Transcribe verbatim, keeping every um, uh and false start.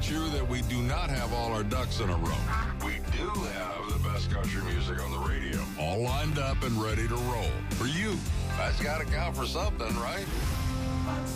quite sure that we do not have all our ducks in a row. We do have the best country music on the radio, all lined up and ready to roll. For you, that's got to count for something, right?